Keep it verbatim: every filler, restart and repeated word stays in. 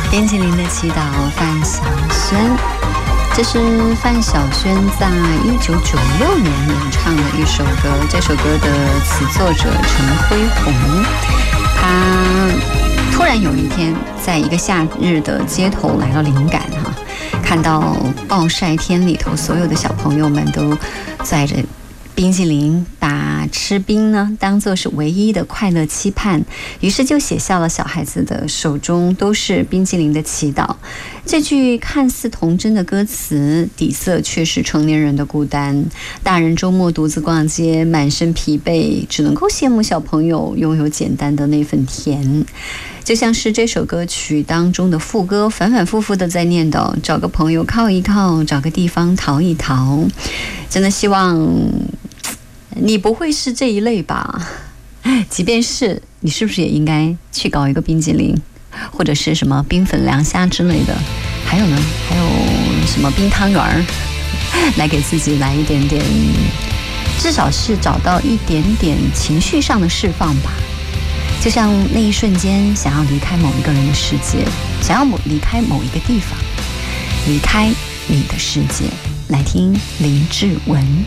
冰淇淋的祈祷，范晓萱。这是范晓萱在一九九六年演唱的一首歌，这首歌的词作者陈辉宏，他突然有一天在一个夏日的街头来到灵感哈，看到暴晒天里头所有的小朋友们都载着冰淇淋，把吃冰呢当作是唯一的快乐期盼，于是就写下了小孩子的手中都是冰淇淋的祈祷。这句看似童真的歌词，底色却是成年人的孤单。大人周末独自逛街，满身疲惫，只能够羡慕小朋友拥有简单的那份甜。就像是这首歌曲当中的副歌，反反复复的在念叨，找个朋友靠一靠，找个地方逃一逃。真的希望你不会是这一类吧？即便是，你是不是也应该去搞一个冰激凌，或者是什么冰粉凉虾之类的？还有呢，还有什么冰汤圆儿，来给自己来一点点，至少是找到一点点情绪上的释放吧。就像那一瞬间想要离开某一个人的世界，想要离开某一个地方，离开你的世界。来听林志文。